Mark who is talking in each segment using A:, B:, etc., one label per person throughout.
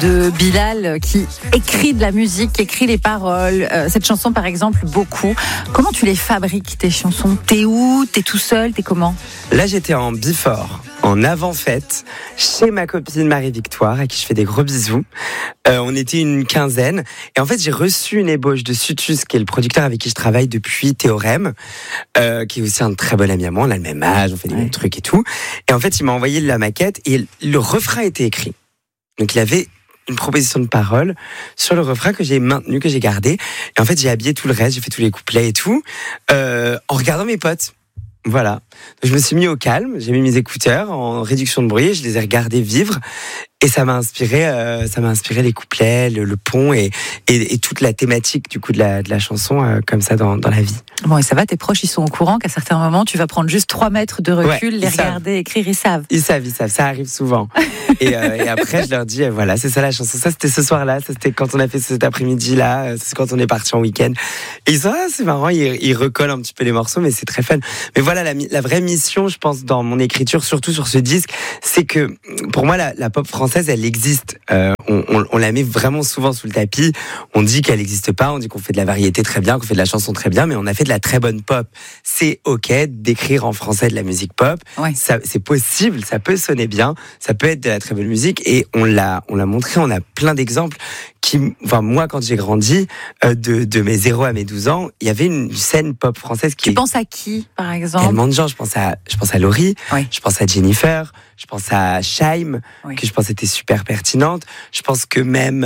A: de Bilal qui écrit de la musique, qui écrit les paroles. Cette chanson, par exemple, beaucoup. Comment tu les fabriques, tes chansons ? T'es où ? T'es tout seul ? T'es comment ?
B: Là, j'étais en before, en avant-fête, chez ma copine Marie-Victoire, à qui je fais des gros bisous. On était une quinzaine. Et en fait, j'ai reçu une ébauche de Sutus, qui est le producteur avec qui je travaille depuis Théorème, qui est aussi un très bon ami à moi. On a le même âge, on fait des mêmes trucs et tout. Et en fait, il m'a envoyé la maquette et le refrain était écrit. Donc, il avait une proposition de parole sur le refrain que j'ai maintenu, que j'ai gardé. Et en fait, j'ai habillé tout le reste, j'ai fait tous les couplets et tout, en regardant mes potes. Voilà. Donc, je me suis mis au calme, j'ai mis mes écouteurs en réduction de bruit, je les ai regardés vivre. Et ça m'a inspiré les couplets, le pont et toute la thématique du coup de la chanson comme ça dans la vie.
A: Bon, et ça va, tes proches, ils sont au courant qu'à certains moments, tu vas prendre juste 3 mètres de recul, les regarder, écrire, ils savent.
B: Ils savent, ça arrive souvent. et après, je leur dis, voilà, c'est ça la chanson. Ça, c'était ce soir-là, ça, c'était quand on a fait cet après-midi-là, c'est quand on est parti en week-end. Et ils sont, c'est marrant, ils recollent un petit peu les morceaux, mais c'est très fun. Mais voilà, la vraie mission, je pense, dans mon écriture, surtout sur ce disque, c'est que, pour moi, la pop française, elle existe. On la met vraiment souvent sous le tapis. On dit qu'elle n'existe pas. On dit qu'on fait de la variété très bien, qu'on fait de la chanson très bien, mais on a fait de la très bonne pop. C'est ok d'écrire en français de la musique pop.
A: Ouais.
B: Ça, c'est possible. Ça peut sonner bien. Ça peut être de la très bonne musique. Et on l'a montré. On a plein d'exemples. Moi, quand j'ai grandi, de mes 0 à mes 12 ans, il y avait une scène pop française qui.
A: Tu penses à qui, par exemple ?
B: Tellement de gens. Je pense à Laurie.
A: Oui.
B: Je pense à Jennifer. Je pense à Shaim, que je pense était super pertinente. Je pense que même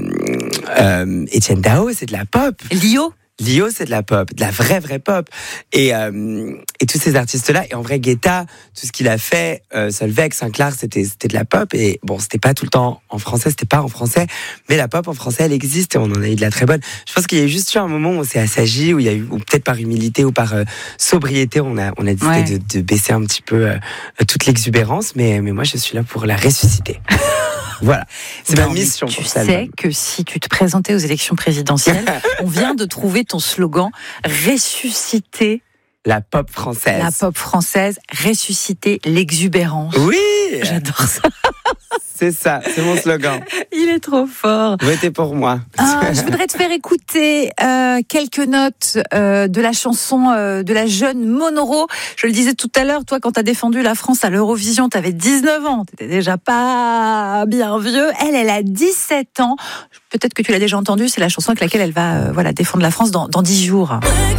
B: Etienne Dao, c'est de la pop. Lio, c'est de la pop, de la vraie pop. Et tous ces artistes-là, et en vrai, Guetta, tout ce qu'il a fait, Solveig, Saint-Clar, c'était de la pop. Et bon, c'était pas tout le temps en français, c'était pas en français, mais la pop en français, elle existe et on en a eu de la très bonne. Je pense qu'il y a juste eu un moment où on s'est assagi, où il y a eu, ou peut-être par humilité ou par sobriété, on a décidé de baisser un petit peu toute l'exubérance, mais moi, je suis là pour la ressusciter. Voilà, c'est ma mission.
A: Tu sais que si tu te présentais aux élections présidentielles, on vient de trouver ton slogan « Ressusciter
B: la pop française ».
A: La pop française, ressusciter l'exubérance.
B: Oui,
A: j'adore ça.
B: C'est ça, c'est mon slogan.
A: Il est trop fort.
B: Votez pour moi.
A: Je voudrais te faire écouter quelques notes de la chanson de la jeune Monoro. Je le disais tout à l'heure, toi, quand tu as défendu la France à l'Eurovision, tu avais 19 ans. Tu n'étais déjà pas bien vieux. Elle a 17 ans. Peut-être que tu l'as déjà entendue. C'est la chanson avec laquelle elle va défendre la France dans 10 jours.